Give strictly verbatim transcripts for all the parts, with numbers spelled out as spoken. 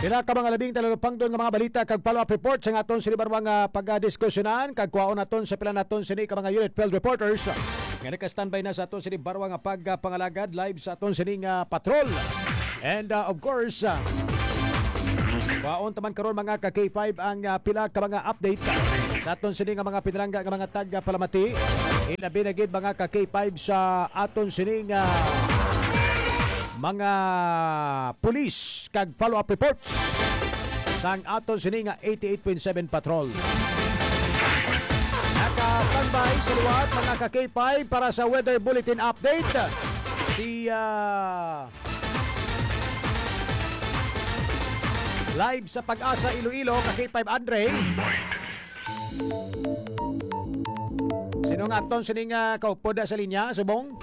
Pila ka mga labing talalupang doon nga mga balita kag follow-up report sa aton sini mga pagdiskusyonan kag kuwaon naton sa pila naton sini ka mga unit field reporters. Nga naka-standby na sa aton sini barwa nga pagpangalagad live sa aton sini nga patrol. And uh, of course, uh, kuwaon taman karon mga ka K five ang uh, pila ka mga update sa aton sini nga mga pinalangga nga mga tag Palamati. Ilabi na gid mga ka K five sa aton sini nga mga pulis kag follow-up reports sang aton sini nga eighty-eight point seven patrol. Naka-standby sa liwat mga ka K five para sa weather bulletin update. Si uh, live sa Pag-asa Iloilo ka K five Andre. Sino nga aton sini nga kaupo da sa linya subong?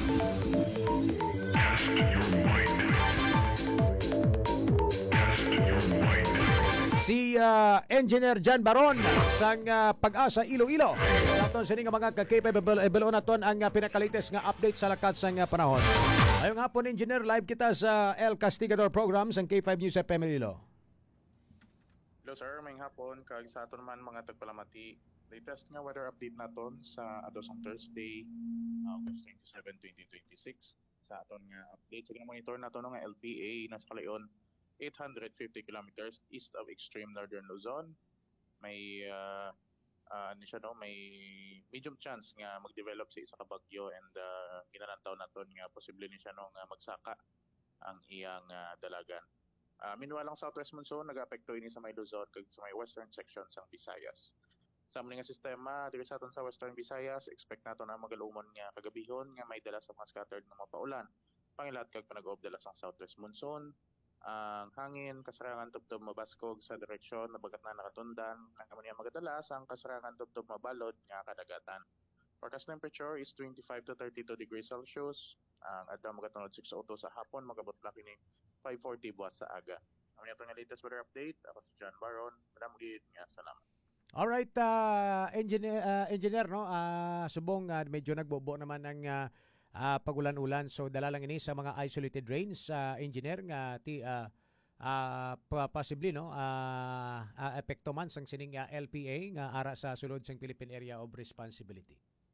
Si uh, Engineer Jan Baron sang uh, Pag-asa Iloilo. Aton sini nga mga ka-K five ebelo naton ang uh, pinakalites nga update sa lakat sang uh, panahon. Ayong hapon Engineer, live kita sa El Castigador program sang K five News F M Iloilo. Hello sir, mayong hapon kag sa aton man mga tagpalamati. Latest nga weather update naton sa adosong Thursday, August twenty-seven, twenty twenty-six. Sa aton nga update sa monitor naton nga L P A nasa kalayon eight hundred fifty kilometers east of extreme northern Luzon. May uh, uh, ano siya, no? May medium chance nga mag-develop sa isa ka bagyo and uh, ginanantaw naton nga posible ni siya no nga magsaka ang iyang uh, dalagan. Uh, Meanwhile, ang southwest monsoon nag-apekto ini sa may Luzon kag sa may western section sang Visayas. Sa mga sistema diri sa aton sa western Visayas, expect nato na magalumon nga kagabihon nga may dala sa mga scattered nga mapaulan. Pangilat kag panag-off dala sang southwest monsoon. Ang hangin kasarangan tubtob mabaskog sa direksyon na bagat na nakatundan ang niya magadalas ang kasarangan tubtob mabalod nga kadagatan. Forecast temperature is twenty-five to thirty-two degrees Celsius. Ang adlaw magatunod six oh two sa hapon, magabot na kini five forty buwas sa aga. Ang niya nga latest weather update. Ako si John Baron. Madam gid nga salamat. All right, uh, engineer uh, engineer no, uh, subong uh, medyo nagbobo naman ang uh, Uh, pagulan-ulan, so dala lang ini sa mga isolated rains sa uh, engineer nga ti uh, uh, possibly no uh, uh, epekto man sang sining uh, L P A nga ara sa sulod sang Philippine Area of Responsibility.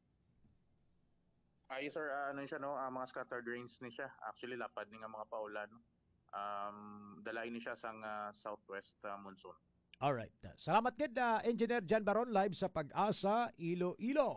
Ay sir, uh, ano siya no, uh, mga scattered rains ni siya. Actually lapad ni nga mga paulan. Um dala ini siya sang uh, southwest uh, monsoon. All right. Salamat gid uh, Engineer Jan Baron live sa Pag-asa Iloilo.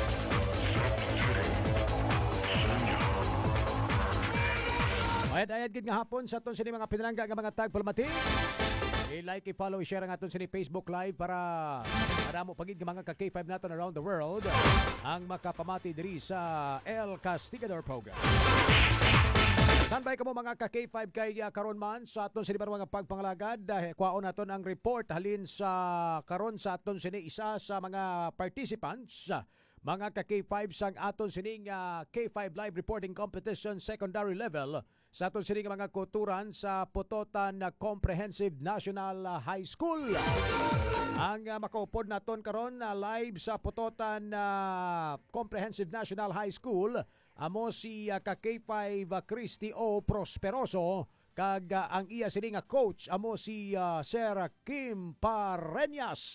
Ayad-ayad gid nga hapon sa aton sini mga pinalangga nga mga tag Palamati. I-like, i-follow, i-share ang aton sini Facebook Live para madamo pagid nga mga ka K five naton around the world ang makapamati diri sa El Castigador program. Standby ka mo mga ka K five kay uh, karon man sa aton sini mga pagpangalagad. Uh, kuwaon naton ang report halin sa karon sa aton sini isa sa mga participants uh, mga ka K five sang aton sining uh, K five Live Reporting Competition secondary level sa aton sining mga kuturan sa Putotan uh, Comprehensive National uh, High School. Ang uh, makaupod naton karon uh, live sa Putotan uh, Comprehensive National High School amo si uh, ka K five uh, Christy O. Prosperoso kag uh, ang iya sining uh, coach amo si uh, Sir Kim Pareñas.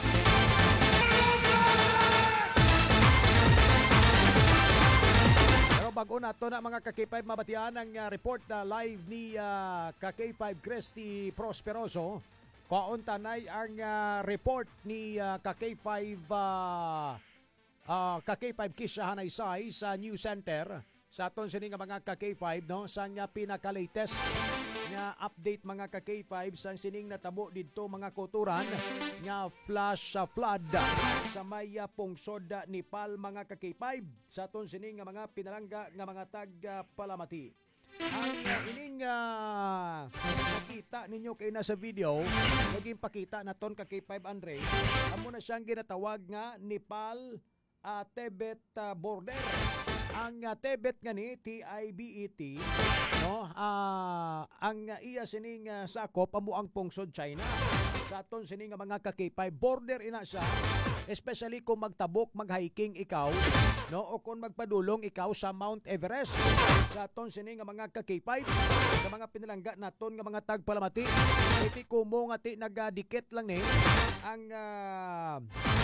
Bago na to na mga ka K five mabatian ang uh, report na live ni uh, ka K five Christy Prosperoso. Kaon tanay ang uh, report ni uh, ka K five uh, uh, ka K five Kisha Hanaysay sa News Center sa aton sini nga mga ka K five no sa nga pinaka-latest nga update mga ka K five sa sining natabo didto mga kuturan nga flash sa uh, flood sa may uh, pungsod uh, Nepal mga ka K five sa aton sining nga mga pinalangga nga mga tag uh, Palamati. Ang uh, ining uh, nakita ninyo kay na sa video, naging pakita naton ka K five Andre, amo na siyang ginatawag nga Nepal uh, Tibet uh, border. Ang uh, Tibet nga ni T I B E T no uh, ang uh, iya sining uh, sakop amo ang pungsod China. Sa aton sining nga mga ka K five border ina siya Especially kung magtabok, mag-hiking ikaw, no, o kung magpadulong ikaw sa Mount Everest. Sa aton sini nga mga ka-K five, sa mga pinalangga naton nga mga tagpalamati, iti kumo nga ti nagadikit lang ni ang uh,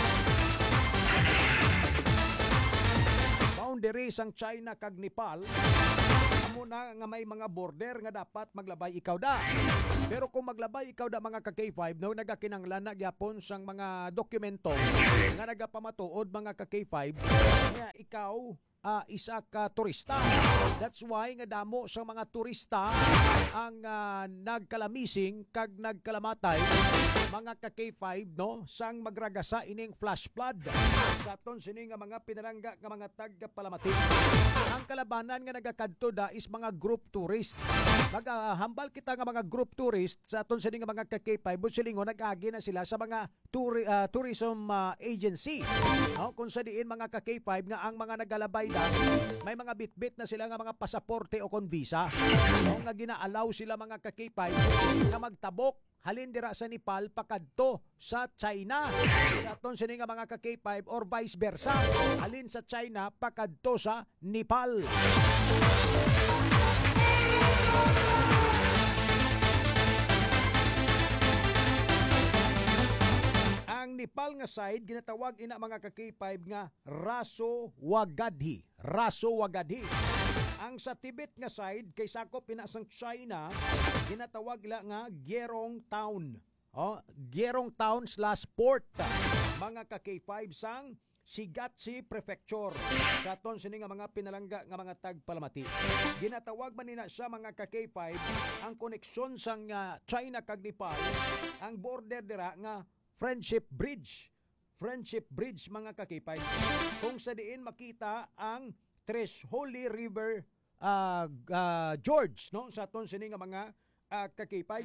boundary sang China kag Nepal. Amo na nga may mga border nga dapat maglabay ikaw da. Pero kung maglabay ikaw da mga ka-K five, no, nagakinanglan na gyapon sang mga dokumento nga nagapamatuod mga ka-K five nga ikaw uh, isa ka turista. That's why nga damo sa mga turista ang uh, nagkalamising kag nagkalamatay mga ka-K five, no, sang magragasa ining flash flood sa aton sini nga mga pinalangga nga mga tagpalamati. Ang kalabanan nga nagakadto da is mga group tourist. Magahambal kita nga mga group tourist sa aton sini nga mga ka-K five, busilingon nag-agi na sila sa mga tour, uh, tourism uh, agency. No, kung sa diin mga ka-K five nga ang mga nagalabay da, may mga bitbit na sila nga mga pasaporte o kon visa. No, nga ginaalaw sila mga ka-K five nga magtabok halin dira sa Nepal pakadto sa China. Sa aton sini nga mga ka-K five or vice versa, halin sa China pakadto sa Nepal. Ang Nepal nga side ginatawag ina mga ka-K five nga Raso Wagadhi. Raso Wagadhi. Ang sa Tibet nga side kay sakop ina sang China, ginatawag ila nga Gerong Town. Oh, Gerong Town slash port. Mga ka-K five sang Shigatse Prefecture. Sa aton sini nga mga pinalangga nga mga tagpalamati. Ginatawag man nina siya mga ka-K five ang koneksyon sang uh, China kag Nepal, ang border dira nga Friendship Bridge. Friendship Bridge mga ka-K five. Kung sa diin makita ang Tres Holy River uh, uh, George, no, sa aton sini nga mga uh, ka-K five.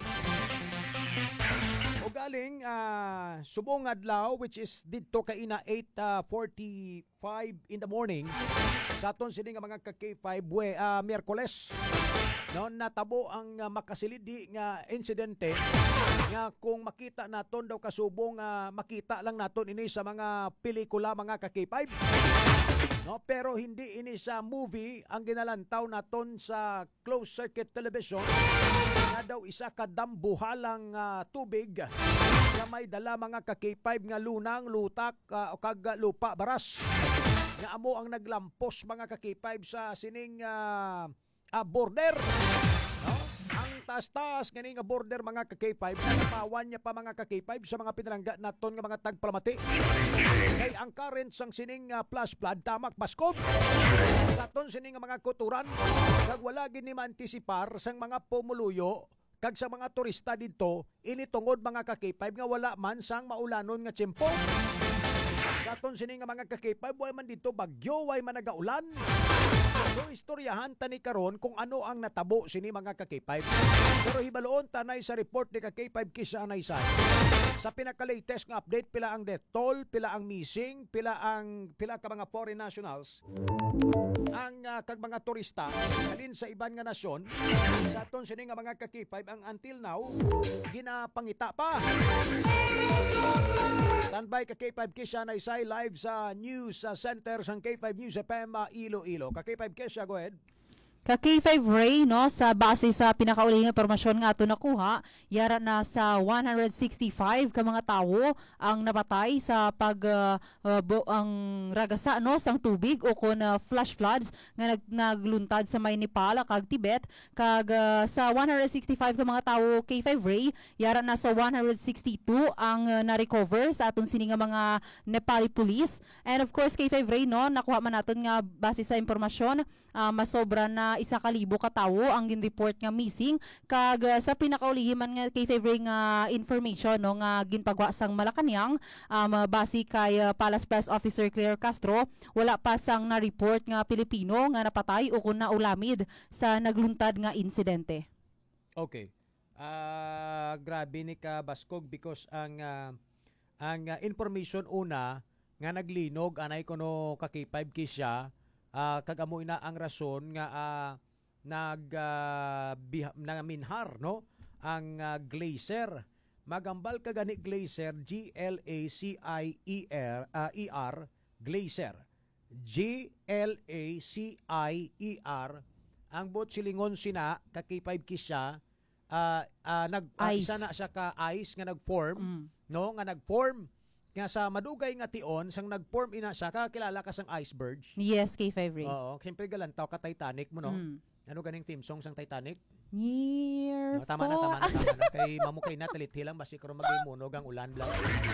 O galing uh, subong adlaw which is didto kaina eight forty-five in the morning sa aton sini nga mga ka-K five we uh, Miyerkules, no, natabo ang uh, makasilidi nga insidente nga kung makita naton daw kasubong uh, makita lang naton ini sa mga pelikula mga ka-K five. No, pero hindi ini sa movie ang ginalantaw naton sa closed circuit television nga daw isa ka dambuhalang uh, tubig nga may dala mga ka-K five nga lunang, lutak uh, o kag lupa baras nga amo ang naglampos mga ka-K five sa sining uh, uh, border. No? Ang taas-taas gani nga border mga ka-K five, napawan niya pa mga ka-K five sa mga pinalangga naton nga mga tagpalamati. Kay ang current sang sining uh, flash flood tamak baskob sa aton sining nga mga kuturan kag wala gid ni antisipar sang mga pumuluyo kag sa mga turista didto ini tungod mga ka-K five nga wala man sang maulanon nga tiyempo. Sa aton sini nga mga ka-K five way man dito bagyo, way man nagaulan. So istoryahan tani karon kung ano ang natabo sini mga ka-K five. Pero hibaloon tanay sa report ni ka-K five Kisa Anaysay. Sa pinaka-latest nga update, pila ang death toll, pila ang missing, pila ang pila ka mga foreign nationals ang uh, kag mga turista halin sa iban nga nasyon. Sa aton sini nga mga ka-K five ang until now ginapangita pa. Standby ka-K five Kisa Anaysay live sa news sa center sang K five News F M uh, Iloilo. Ka-K five Kisa, go ahead. Ka-K five Ray, no, sa base sa pinakauling impormasyon nga ato nakuha, yara na sa one hundred sixty-five ka mga tawo ang napatay sa pag uh, uh, bo, ang ragasa, no, sang tubig o kon uh, flash floods nga nag, nagluntad sa may Nepal kag Tibet. Kag uh, sa one hundred sixty-five ka mga tawo K five Ray, yara na sa one hundred sixty-two ang uh, na-recover sa aton sini nga mga Nepali police. And of course K five Ray, no, nakuha man naton nga base sa impormasyon, uh, masobra na isa kalibo ka tawo ang gin-report nga missing. Kag uh, sa pinakaulihiman nga K five Ray nga information, no, nga ginpagwa sang Malacañang, um, base kay uh, Palace Press Officer Claire Castro, wala pa sang na-report nga Pilipino nga napatay o kun naulamid sa nagluntad nga insidente. Okay. Uh, grabe ni ka Baskog because ang uh, ang uh, information una nga naglinog anay kono ka K five Kisya. Uh, kagamo ina ang rason nga uh, nag uh, biha, minhar, no, ang uh, glacier magambal ka gani glacier, G L A C I E R, ah, E R, glacier. G L A C I E R, ang bot silingon sina, ka K five kisya, ah, ah, nag, ah, Ice. isa na siya ka ice nga nag-form, Mm. no? Nga nag-form, nga sa madugay nga tion, sang nag-form ina siya, kakilala ka sang iceberg. Yes, K five Ray. Oo, siyempre galantaw ka Titanic mo, no? Mm. Ano ganing theme song sang Titanic? Year No, tama na, four. tama na, tama na. Kay mamukay na, talithi lang, basi karon mag-imunog ang ulan blang.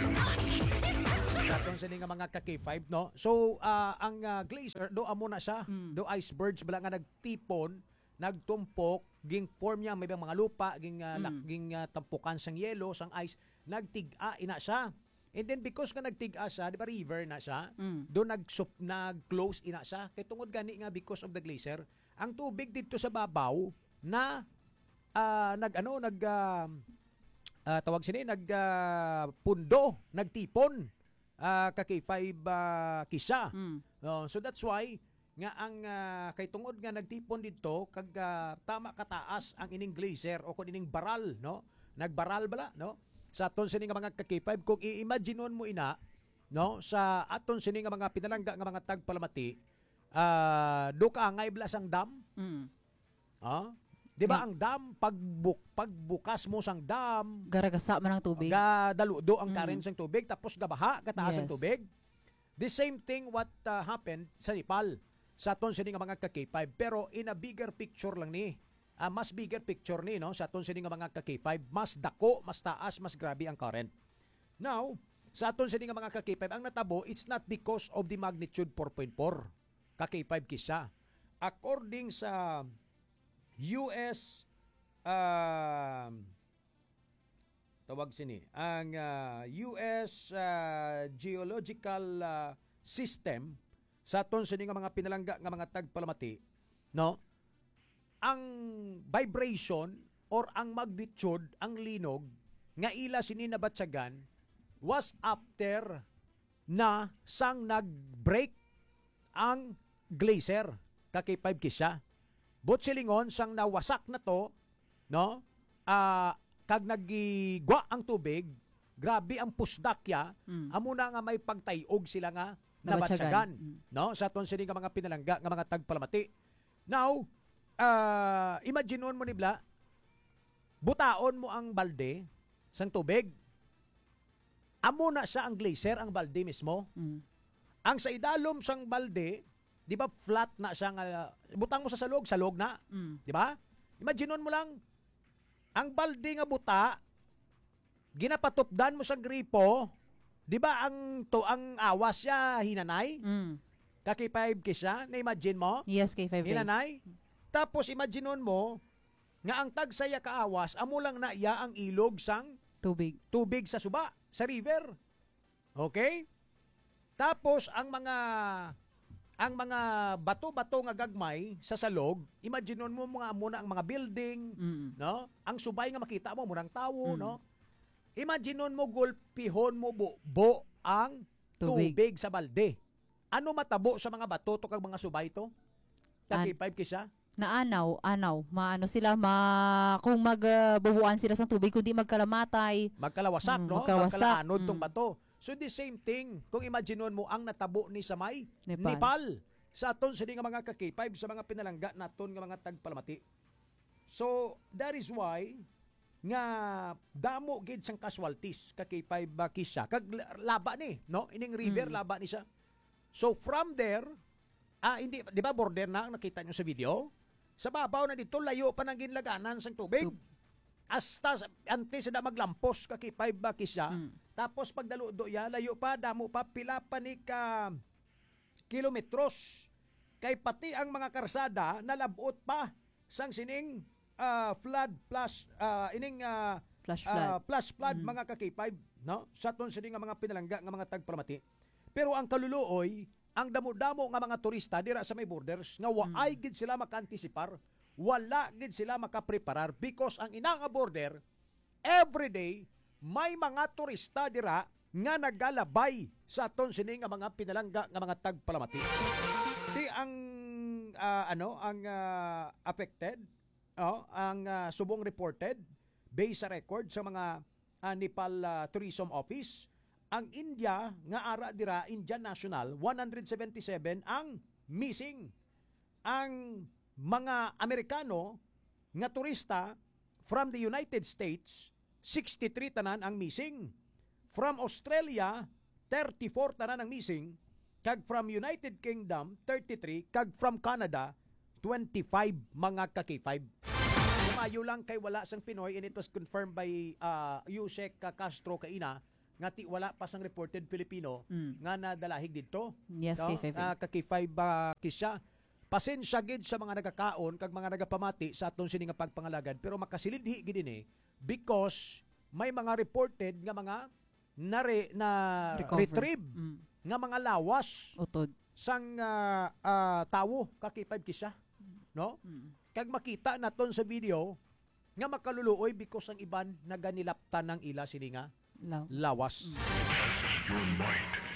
Sa atong sini nga mga ka-K five, no? So, ah, ang ah, glacier, do amo na siya. Mm. Do icebergs bala nga nagtipon, nagtumpok, ging form niya, may mga lupa, ging, ah, Mm. lak- ging ah, tampukan sang yelo, sang ice, nagtig-a ina siya. And then because nga nagtig-a siya, di ba river na siya, Mm. do nag-sup, nag-close ina siya. Kaya tungod gani nga because of the glacier, ang tubig dito sa babaw na ah, nag ano nag ah, ah, tawag sini nag ah, pundo, nagtipon ah, ka K five ah, kisya. Mm. No, so that's why nga ang ah, kay tungod nga nagtipon dito kag ah, tama kataas ang ining glacier o kun ining baral, no? Nagbaral bala, no? Sa aton sini nga mga ka K five, kung i-imagineon mo ina, no, sa aton sini nga mga pinalangga nga mga tagpalamati, ah do ka angay bala sang dam, Mm. ah? 'Di ba Yeah. ang dam pagbuk pagbukas mo sang dam, Garagasa man ang tubig. ga daludo ang Mm. current sang tubig tapos gabaha kataas ang Yes. tubig. The same thing what uh, happened sa Nepal sa aton sini nga mga ka K five, pero in a bigger picture lang ni. Ah, mas bigger picture ni, no, sa aton sini nga mga ka K five, mas dako, mas taas, mas grabe ang current. Now, sa aton sini nga mga ka K five, ang natabo, it's not because of the magnitude four point four ka K five kisya. According sa U S um, tawag sini, ang ah, U S ah, Geological ah, System sa aton sini nga mga pinalangga nga mga tagpalamati, no? Ang vibration or ang magnitude, ang linog nga ila sini nabatyagan was after na sang nag-break ang glacier ka K five kisya. Bot silingon sang nawasak na to, no? Ah, kag nagigwa ang tubig, grabe ang pusdakya, Mm. amo na nga may pagtayog sila nga Nabatsyagan. nabatsyagan, Mm. no? Sa aton sini nga mga pinalangga nga mga tagpalamati. Now, ah, imagineon mo nibla, butaon mo ang balde sang tubig. Amo na siya ang glacier, ang balde mismo. Mm. Ang sa idalom sang balde, di ba flat na siya nga, butang mo sa salog, salog na. Mm. Di ba? Imagineon mo lang, ang balde nga buta, ginapatupdan mo sa gripo, di ba ang to ang awas siya hinanay? Mm. Kaki five kisya, na-imagine mo? Yes, K five Ray. Hinanay? Tapos imagineon mo, nga ang tagsaya kaawas, amo lang na iya ang ilog sang Tubig. tubig sa suba, sa river. Okay? Tapos ang mga ang mga bato-bato nga gagmay sa salog, imagineon mo mga muna ang mga building, Mm. no? Ang subay nga makita mo murang tawo, Mm. no? Imagineon mo gulpihon mo buo ang Tubig. tubig. sa balde. Ano matabo sa mga bato to kag mga subay to? An- Kaki five kisa? Naanaw, anaw. Maano sila, ma kung magbubuan sila sa tubig, kundi magkalamatay. Magkalawasak, Mm, no? magkawasak. Magkalaanod tong Mm. bato. So the same thing, kung imagineon mo ang natabo ni Samay, Nepal. Nepal. Sa aton sini nga mga ka K five, sa mga pinalangga naton nga mga tagpalamati. So that is why nga damo gid sang casualties ka K five ba kisya kag laba ni, no? Ining river Mm. laba ni siya. So from there, ah hindi, di ba border na ang nakita nyo sa video? Sa babaw na dito, layo pa ng ginlaganan sang tubig. Tub- Hasta sa- antes na maglampos ka kay five bakis siya. Mm. Tapos pagdaludo ya, layo pa, damo pa, pila pa ni ka kilometros. Kay pati ang mga karsada nalabot pa sang sining ah, flood plus ah, ining ah, Flash ah, flood. plus flood Mm. mga ka K five, no? Sa ton sining nga mga pinalangga nga mga tagpalamati. Pero ang kaluluoy, ang damo-damo nga mga turista dira sa may borders nga waay gid sila makaantisipar, wala gid sila makapreparar because ang ina nga border every day may mga turista dira nga nagalabay sa aton sini nga mga pinalangga nga mga tagpalamati. Di ang ah, ano ang ah, affected, oh, ang ah, subong reported based sa record sa mga ah, Nepal ah, Tourism Office. Ang India nga ara dira Indian National one hundred seventy-seven ang missing. Ang mga Amerikano nga turista from the United States sixty-three tanan ang missing. From Australia thirty-four tanan ang missing. Kag from United Kingdom thirty-three, kag from Canada twenty-five mga ka-K five. Lumayo lang kay wala sang Pinoy, and it was confirmed by uh, Yusek Castro kaina nga ti wala pa sang reported Filipino Mm. nga nadalahig didto. Yes, No? K five. Ah, ka-K five uh, kisya. Pasensya gid sa mga nagakaon kag mga nagapamati sa aton sini nga pagpangalagad, pero makasilidhi gid ini because may mga reported nga mga nare na Recover. retrieve Mm. nga mga lawas Utod. sang ah, ah, tawo ka-K five kisya, no? Mm. Kag makita naton sa video nga makaluluoy because ang iban naganilaptan ng ila sini nga Law. lawas. Your mind